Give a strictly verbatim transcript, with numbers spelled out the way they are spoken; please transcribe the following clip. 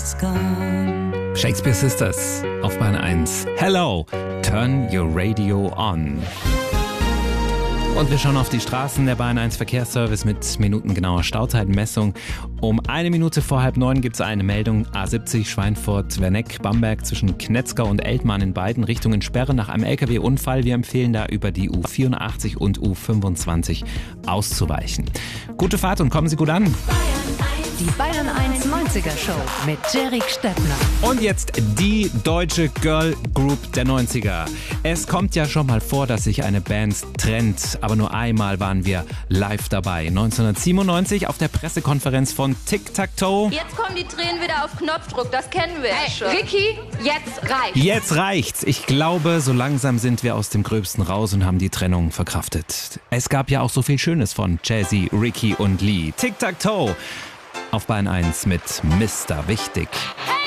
is gone. Shakespeare Sisters auf Bahn eins. Hello, turn your radio on. Und wir schauen auf die Straßen. Der Bahn eins Verkehrsservice mit minutengenauer Stauzeitenmessung. Um eine Minute vor halb neun gibt es eine Meldung. A siebzig Schweinfurt-Werneck, Bamberg zwischen Knetzgau und Eltmann in beiden Richtungen Sperre nach einem L K W-Unfall. Wir empfehlen da über die U vierundachtzig und U fünfundzwanzig auszuweichen. Gute Fahrt und kommen Sie gut an. Die Bayern eins neunziger Show mit Jerik Stettner. Und jetzt die deutsche Girl Group der neunziger. Es kommt ja schon mal vor, dass sich eine Band trennt, aber nur einmal waren wir live dabei. neunzehnhundertsiebenundneunzig auf der Pressekonferenz von Tic Tac Toe. Jetzt kommen die Tränen wieder auf Knopfdruck, das kennen wir ja schon. Ricky, jetzt reicht's. Jetzt reicht's. Ich glaube, so langsam sind wir aus dem Gröbsten raus und haben die Trennung verkraftet. Es gab ja auch so viel Schönes von Jazzy, Ricky und Lee. Tic Tac Toe auf Bahn eins mit Mister Wichtig. Hey!